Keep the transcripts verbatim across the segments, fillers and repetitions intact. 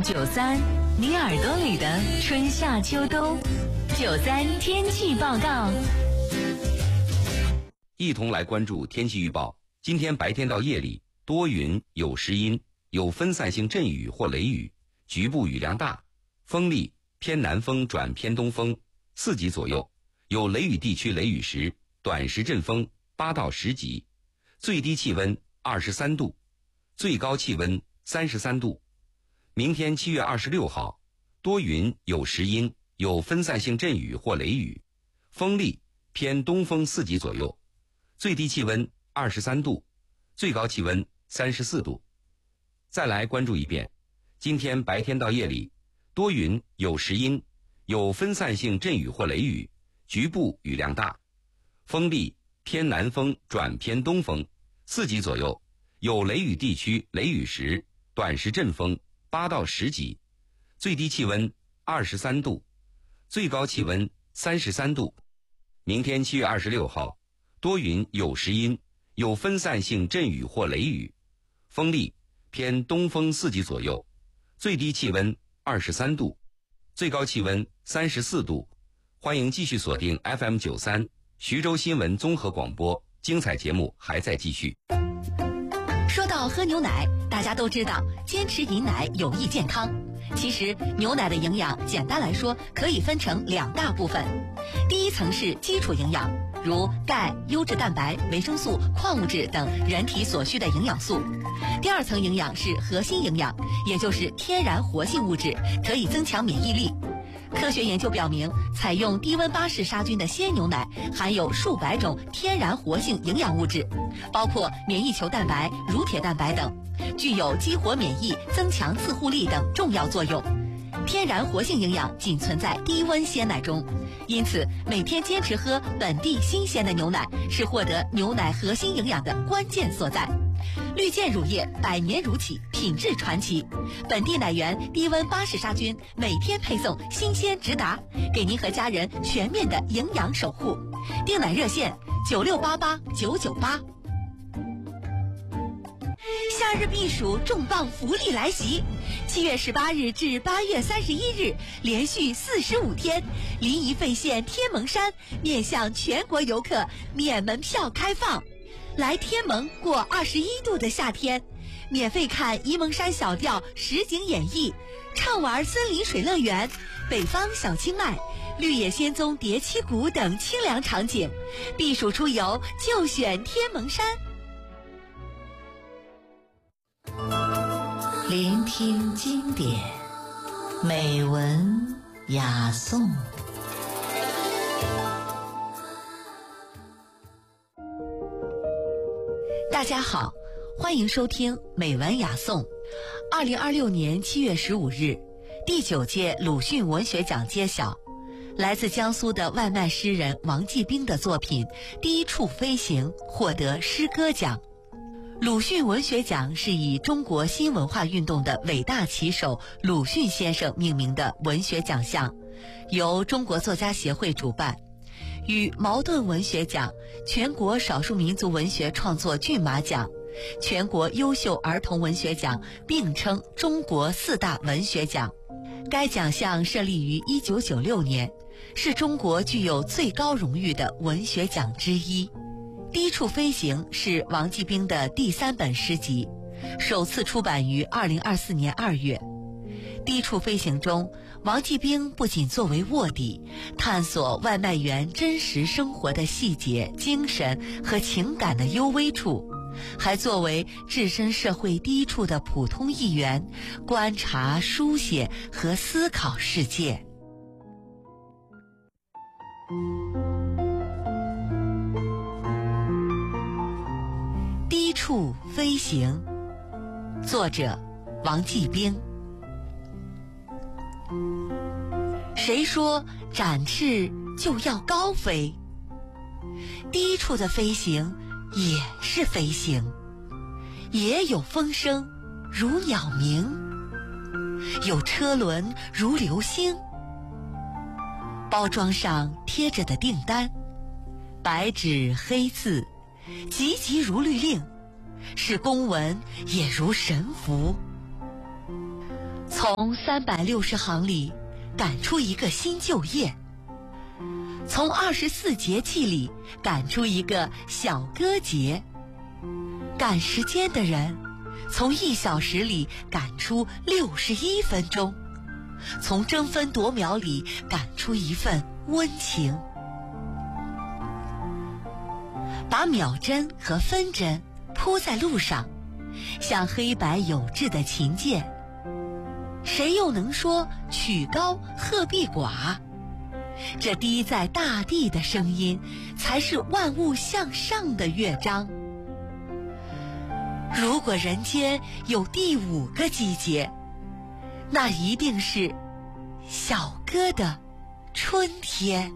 九三，你耳朵里的春夏秋冬。九三天气报告， 一同来关注天气预报。今天白天到夜里多云有时阴，有分散性阵雨或雷雨，局部雨量大，风力偏南风转偏东风，四级左右，有雷雨地区雷雨时，短时阵风八到十级，最低气温二十三度，最高气温三十三度。明天七月二十六号，多云有时阴，有分散性阵雨或雷雨，风力偏东风四级左右，最低气温二十三度，最高气温三十四度。再来关注一遍，今天白天到夜里多云有时阴，有分散性阵雨或雷雨，局部雨量大，风力偏南风转偏东风，四级左右，有雷雨地区雷雨时，短时阵风八到十级，最低气温二十三度，最高气温三十三度。明天七月二十六号，多云有时阴，有分散性阵雨或雷雨，风力偏东风四级左右，最低气温二十三度，最高气温三十四度。欢迎继续锁定 F M 九三 徐州新闻综合广播，精彩节目还在继续。 说到喝牛奶，大家都知道坚持饮奶有益健康。其实牛奶的营养简单来说可以分成两大部分，第一层是基础营养，如钙、优质蛋白、维生素、矿物质等人体所需的营养素。第二层营养是核心营养，也就是天然活性物质，可以增强免疫力。科学研究表明，采用低温巴氏杀菌的鲜牛奶含有数百种天然活性营养物质，包括免疫球蛋白、乳铁蛋白等，具有激活免疫、增强自护力等重要作用。天然活性营养仅存在低温鲜奶中，因此每天坚持喝本地新鲜的牛奶是获得牛奶核心营养的关键所在。绿箭乳业百年如企，品质传奇，本地奶源低温巴氏杀菌，每天配送新鲜直达，给您和家人全面的营养守护。订奶热线九六八八九九八。夏日避暑重磅福利来袭，七月十八日至八月三十一日，连续四十五天，临沂费县天门山面向全国游客免门票开放。来天门过二十一度的夏天，免费看沂蒙山小调实景演绎，畅玩森林水乐园、北方小清迈、绿野仙踪叠七谷等清凉场景，避暑出游就选天门山。 聆听经典，美文雅颂。 大家好，欢迎收听美文雅颂。二零二六年七月十五日，第九届鲁迅文学奖揭晓，来自江苏的外卖诗人王继兵的作品《低处飞行》获得诗歌奖。鲁迅文学奖是以中国新文化运动的伟大旗手鲁迅先生命名的文学奖项，由中国作家协会主办，与茅盾文学奖、全国少数民族文学创作骏马奖、全国优秀儿童文学奖并称中国四大文学奖。该奖项设立于一九九六年，是中国具有最高荣誉的文学奖之一。低处飞行是王继兵的第三本诗集，首次出版于二零二四年二月。低处飞行中，王继兵不仅作为卧底，探索外卖员真实生活的细节、精神和情感的幽微处，还作为置身社会低处的普通一员，观察、书写和思考世界。低处飞行，作者王继兵。谁说展翅就要高飞？低处的飞行也是飞行，也有风声如鸟鸣，有车轮如流星。包装上贴着的订单，白纸黑字，急急如律令，是公文也如神符。 从三百六十行里赶出一个新就业，从二十四节气里赶出一个小歌节。赶时间的人从一小时里赶出六十一分钟，从争分夺秒里赶出一份温情。把秒针和分针铺在路上，像黑白有致的琴键，谁又能说曲高鹤必寡？这滴在大地的声音，才是万物向上的乐章。如果人间有第五个季节，那一定是小歌的春天。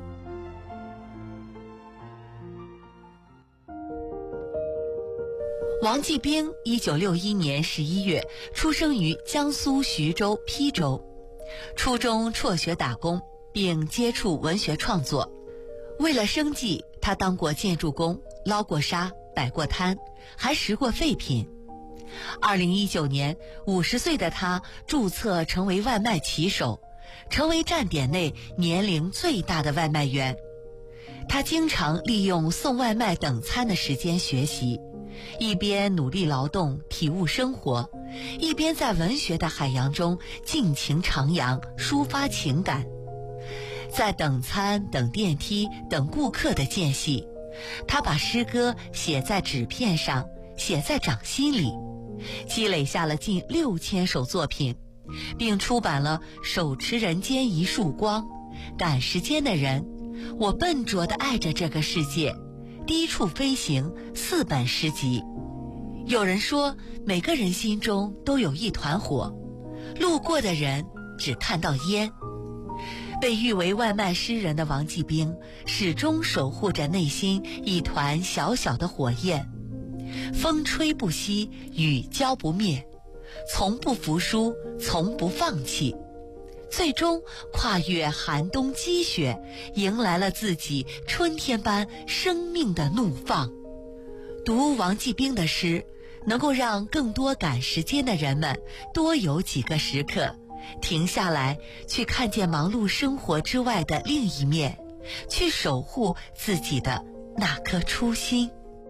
王继兵一九六一年十一月出生于江苏徐州邳州，初中辍学打工，并接触文学创作。为了生计，他当过建筑工，捞过沙，摆过摊，还拾过废品。二零一九年，五十岁的他注册成为外卖骑手，成为站点内年龄最大的外卖员。他经常利用送外卖等餐的时间学习，一边努力劳动体悟生活，一边在文学的海洋中尽情徜徉，抒发情感。在等餐、等电梯、等顾客的间隙，他把诗歌写在纸片上，写在掌心里，积累下了近六千首作品，并出版了《手持人间一束光》、《赶时间的人》、《我笨拙地爱着这个世界》、《低处飞行》四本诗集。有人说，每个人心中都有一团火，路过的人只看到烟。被誉为外卖诗人的王继兵，始终守护着内心一团小小的火焰，风吹不息，雨浇不灭，从不服输，从不放弃，最终跨越寒冬积雪，迎来了自己春天般生命的怒放。读王继兵的诗，能够让更多赶时间的人们多有几个时刻停下来，去看见忙碌生活之外的另一面，去守护自己的那颗初心。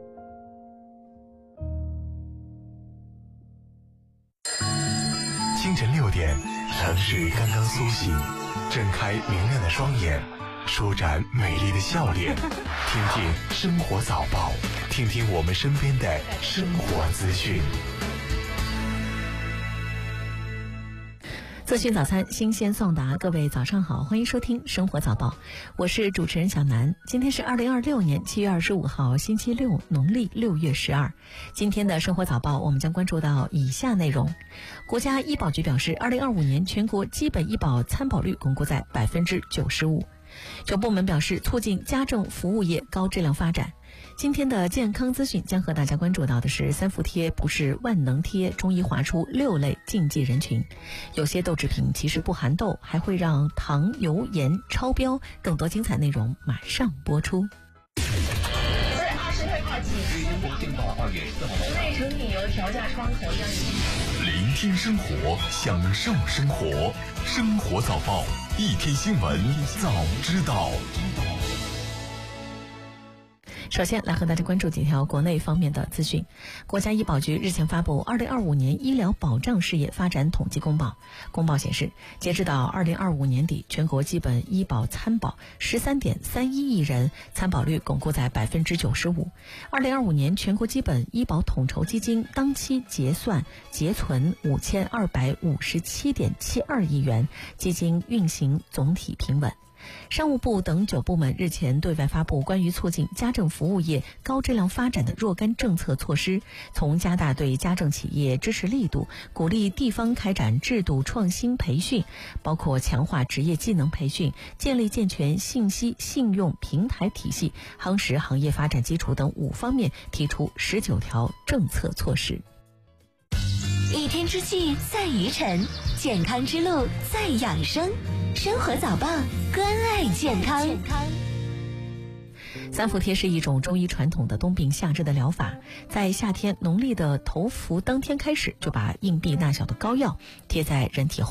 清晨六点，城市刚刚苏醒，睁开明亮的双眼，舒展美丽的笑脸，听听生活早报，听听我们身边的生活资讯。 资讯早餐新鲜送达，各位早上好，欢迎收听生活早报，我是主持人小南。今天是二零二六年七月二十五号星期六，农历六月十二。今天的生活早报我们将关注到以下内容。国家医保局表示，二零二五年全国基本医保参保率巩固在百分之九十五。有部门表示，促进家政服务业高质量发展。今天的健康资讯将和大家关注到的是，三伏贴不是万能贴，中医划出六类禁忌人群。有些豆制品其实不含豆，还会让糖、油、盐超标。更多精彩内容马上播出。 二十块二斤，中国电报二月四号。内成品油调价窗口将于。 聆听生活，享受生活，生活早报，一天新闻早知道。 首先来和大家关注几条国内方面的资讯。国家医保局日前发布二零二五年医疗保障事业发展统计公报。公报显示，截止到二零二五年底，全国基本医保参保十三点三一亿人，参保率巩固在百分之九十五。二零二五年全国基本医保统筹基金当期结算结存五千二百五十七点七二亿元，基金运行总体平稳。商务部等九部门日前对外发布关于促进家政服务业高质量发展的若干政策措施，从加大对家政企业支持力度，鼓励地方开展制度创新培训，包括强化职业技能培训，建立健全信息信用平台体系，夯实行业发展基础等五方面提出十九条政策措施。 一天之计在于晨，健康之路在养生。生活早报，关爱健康。 三伏贴是一种中医传统的冬病夏治的疗法，在夏天农历的头伏当天开始，就把硬币大小的膏药贴在人体